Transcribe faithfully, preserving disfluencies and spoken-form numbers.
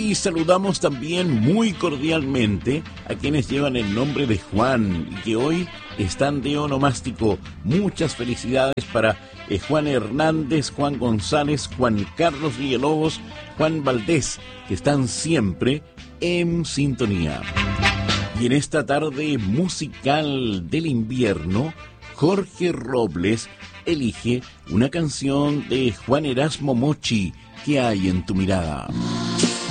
Y saludamos también muy cordialmente a quienes llevan el nombre de Juan y que hoy están de onomástico. Muchas felicidades para eh, Juan Hernández, Juan González, Juan Carlos Villalobos, Juan Valdés, que están siempre en sintonía. Y en esta tarde musical del invierno, Jorge Robles elige una canción de Juan Erasmo Mochi, ¿Qué hay en tu mirada?